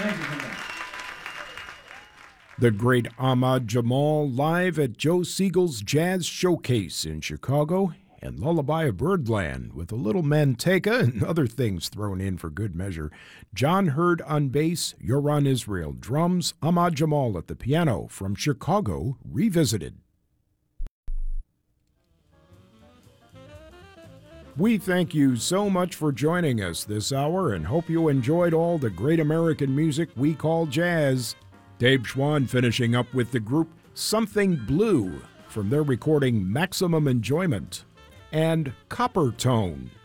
Thank you for that. The great Ahmad Jamal live at Joe Siegel's Jazz Showcase in Chicago, and Lullaby of Birdland with a little Manteca and other things thrown in for good measure. John Hurd on bass, Yoran Israel drums, Ahmad Jamal at the piano from Chicago Revisited. We thank you so much for joining us this hour and hope you enjoyed all the great American music we call jazz. Dave Schwann finishing up with the group Something Blue from their recording Maximum Enjoyment, and Copper Tone